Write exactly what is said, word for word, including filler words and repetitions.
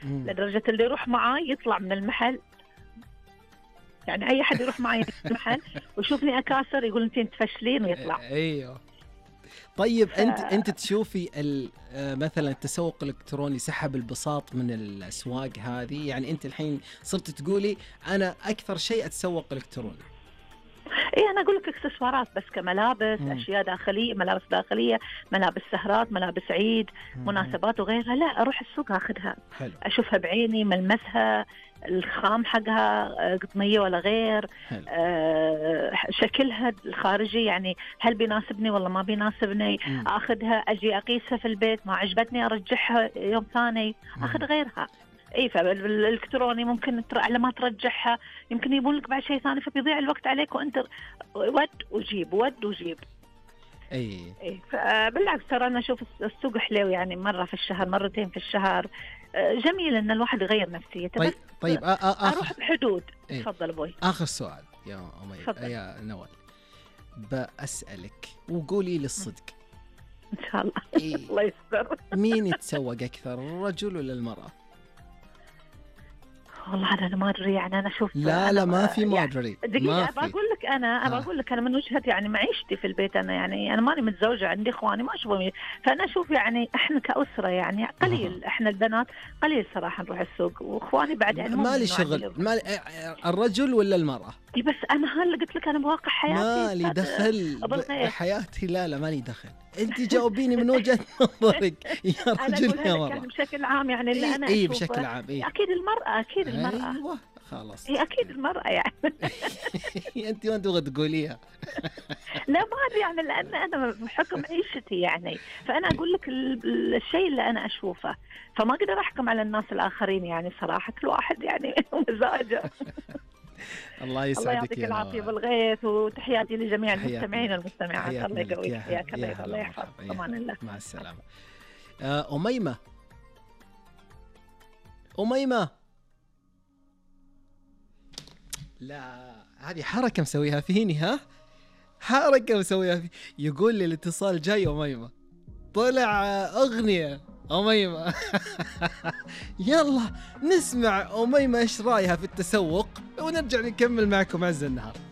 مم. لدرجة اللي يروح معاي يطلع من المحل. يعني أي حد يروح معي المحل ويشوفني أكاسر يقول أنتين تفشلين ويطلع. ايوه. طيب ف... انت انت تشوفي مثلا التسوق الالكتروني سحب البساط من الاسواق هذه؟ يعني انت الحين صرت تقولي انا اكثر شيء اتسوق الكتروني. ايه انا اقول لك اكسسوارات بس كملابس، مم. اشياء داخليه، ملابس داخليه، ملابس سهرات، ملابس عيد، مم. مناسبات وغيرها. لا اروح السوق اخذها، حلو. اشوفها بعيني، ملمسها، الخام حقها قطنيه ولا غير، آه شكلها الخارجي يعني هل بيناسبني ولا ما بيناسبني. مم. اخذها اجي اقيسها في البيت، ما عجبتني ارجعها يوم ثاني اخذ غيرها. اي فالالكتروني ممكن على ما ترجعها يمكن يبون لك بعد شيء ثاني، فبيضيع الوقت عليك وانت ود وجيب ود وجيب. اي اي فبالعكس ترى انا اشوف السوق حلو، يعني مره في الشهر مرتين في الشهر جميل ان الواحد يغير نفسيته. طيب طيب آخر اروح بحدود. إيه؟ تفضل ابوي. اخر سؤال يا أمي يا نوال، بسألك وقولي لي الصدق ان شاء الله. إيه؟ الله يستر. مين يتسوق اكثر، الرجل ولا المرأة؟ والله أنا ما أدري، يعني أنا أشوف لا لا ما في ما أدري. يعني دقيقة أبى أقول لك أنا أبى أقول لك أنا من وجهة يعني معيشتي في البيت، أنا يعني أنا ماني متزوجة، عندي إخواني ما أشوفهم، فأنا أشوف يعني إحنا كأسرة يعني قليل، إحنا البنات قليل صراحة نروح السوق، وإخواني بعد يعني مالي شغل مالي الرجل ولا المرأة. بس أنا هلا قلت لك أنا بواقع حياتي مالي دخل بحياتي. لا لا مالي دخل، أنت جاوبيني من وجهة نظرك يا رجل يا مرأة. يعني بشكل عام يعني اللي إيه أنا إيه أشوفه بشكل عام. إيه أكيد المرأة، أكيد المرأة. أيوة خلاص هي أكيد المرأة يعني. أنت وين تبغى تقوليها؟ لا ما أدري يعني، لأن أنا بحكم عيشتي يعني، فأنا أقول لك الشيء اللي أنا أشوفه، فما أقدر أحكم على الناس الآخرين يعني صراحة، كل واحد يعني مزاجه. الله يسعدك. الله يعطيك العافية بالغيث، وتحياتي لجميع المستمعين والمستمعات. الله يقويك، حياك الله، الله يحفظك. أمان الله. مع السلامة. أميمة أميمة لا هذه حركة مسويها فيني، ها حركة مسويها فيني. يقول لي الاتصال جاي أميمة، طلع أغنية أميمة. يلا نسمع أميمة إيش رأيها في التسوق ونرجع نكمل معكم عز النهار.